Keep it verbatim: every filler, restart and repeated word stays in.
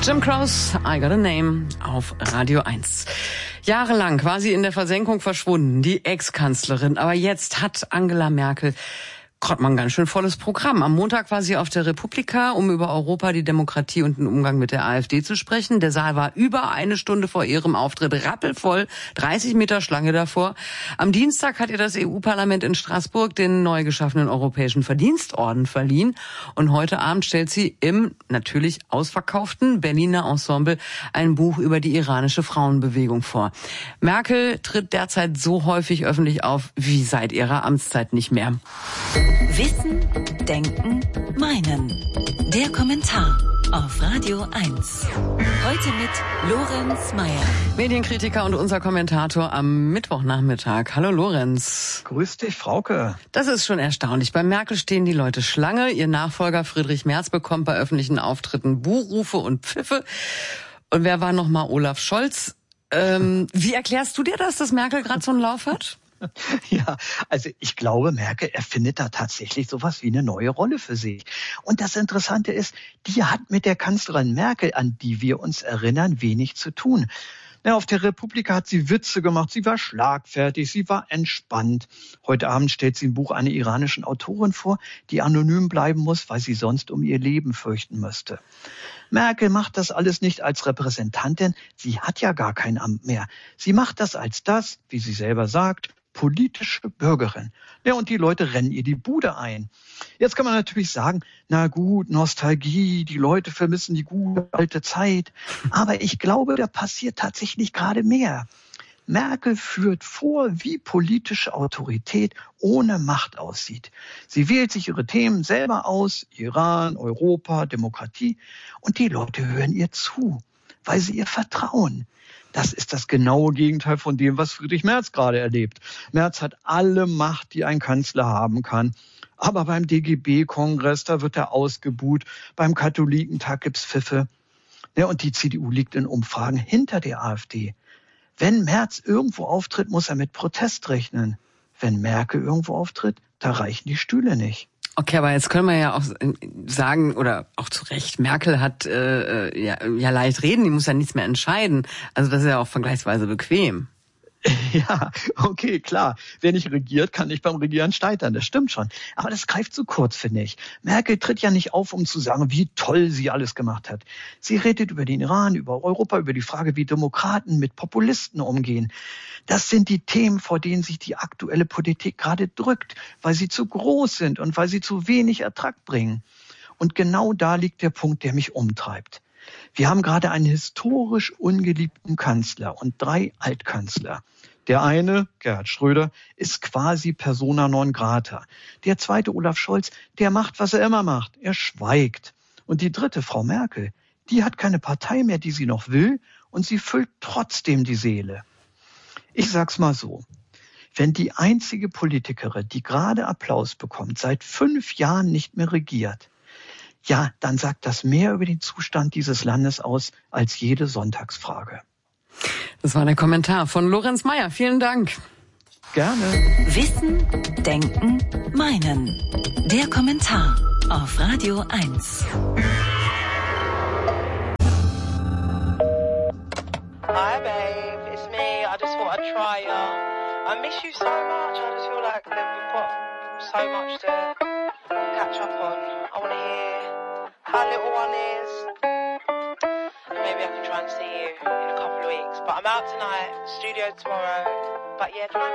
Jim Croce, I Got a Name auf Radio eins. Jahrelang war sie in der Versenkung verschwunden, die Ex-Kanzlerin. Aber jetzt hat Angela Merkel Gott, man, ganz schön volles Programm. Am Montag war sie auf der Republika, um über Europa, die Demokratie und den Umgang mit der AfD zu sprechen. Der Saal war über eine Stunde vor ihrem Auftritt rappelvoll, dreißig Meter Schlange davor. Am Dienstag hat ihr das E U-Parlament in Straßburg den neu geschaffenen Europäischen Verdienstorden verliehen. Und heute Abend stellt sie im natürlich ausverkauften Berliner Ensemble ein Buch über die iranische Frauenbewegung vor. Merkel tritt derzeit so häufig öffentlich auf wie seit ihrer Amtszeit nicht mehr. Wissen, Denken, Meinen. Der Kommentar auf Radio eins. Heute mit Lorenz Meyer. Medienkritiker und unser Kommentator am Mittwochnachmittag. Hallo Lorenz. Grüß dich, Frauke. Das ist schon erstaunlich. Bei Merkel stehen die Leute Schlange. Ihr Nachfolger Friedrich Merz bekommt bei öffentlichen Auftritten Buhrufe und Pfiffe. Und wer war noch mal Olaf Scholz? Ähm, wie erklärst du dir das, dass Merkel gerade so einen Lauf hat? Ja, also ich glaube, Merkel erfindet da tatsächlich sowas wie eine neue Rolle für sich. Und das Interessante ist, die hat mit der Kanzlerin Merkel, an die wir uns erinnern, wenig zu tun. Ja, auf der Republika hat sie Witze gemacht, sie war schlagfertig, sie war entspannt. Heute Abend stellt sie ein Buch einer iranischen Autorin vor, die anonym bleiben muss, weil sie sonst um ihr Leben fürchten müsste. Merkel macht das alles nicht als Repräsentantin, sie hat ja gar kein Amt mehr. Sie macht das als das, wie sie selber sagt, politische Bürgerin. Ja, und die Leute rennen ihr die Bude ein. Jetzt kann man natürlich sagen, na gut, Nostalgie, die Leute vermissen die gute alte Zeit. Aber ich glaube, da passiert tatsächlich gerade mehr. Merkel führt vor, wie politische Autorität ohne Macht aussieht. Sie wählt sich ihre Themen selber aus, Iran, Europa, Demokratie, und die Leute hören ihr zu, weil sie ihr vertrauen. Das ist das genaue Gegenteil von dem, was Friedrich Merz gerade erlebt. Merz hat alle Macht, die ein Kanzler haben kann. Aber beim D G B-Kongress, da wird er ausgebuht. Beim Katholikentag gibt's Pfiffe. Ja, und die C D U liegt in Umfragen hinter der AfD. Wenn Merz irgendwo auftritt, muss er mit Protest rechnen. Wenn Merkel irgendwo auftritt, da reichen die Stühle nicht. Okay, aber jetzt können wir ja auch sagen, oder auch zu Recht, Merkel hat äh, ja, ja leicht reden, die muss ja nichts mehr entscheiden. Also das ist ja auch vergleichsweise bequem. Ja, okay, klar. Wer nicht regiert, kann nicht beim Regieren scheitern. Das stimmt schon. Aber das greift zu kurz, finde ich. Merkel tritt ja nicht auf, um zu sagen, wie toll sie alles gemacht hat. Sie redet über den Iran, über Europa, über die Frage, wie Demokraten mit Populisten umgehen. Das sind die Themen, vor denen sich die aktuelle Politik gerade drückt, weil sie zu groß sind und weil sie zu wenig Ertrag bringen. Und genau da liegt der Punkt, der mich umtreibt. Wir haben gerade einen historisch ungeliebten Kanzler und drei Altkanzler. Der eine, Gerhard Schröder, ist quasi persona non grata. Der zweite, Olaf Scholz, der macht, was er immer macht. Er schweigt. Und die dritte, Frau Merkel, die hat keine Partei mehr, die sie noch will, und sie füllt trotzdem die Seele. Ich sag's mal so. Wenn die einzige Politikerin, die gerade Applaus bekommt, seit fünf Jahren nicht mehr regiert, ja, dann sagt das mehr über den Zustand dieses Landes aus als jede Sonntagsfrage. Das war der Kommentar von Lorenz Meyer. Vielen Dank. Gerne. Wissen, Denken, Meinen. Der Kommentar auf Radio eins. Hi babe, it's me. I just thought I'd try ya. I miss you so much. I just feel like we've got so much to catch up on. I want to hear how little one is. Maybe I can try and see you in a couple of weeks. But I'm out tonight, studio tomorrow. But yeah, try and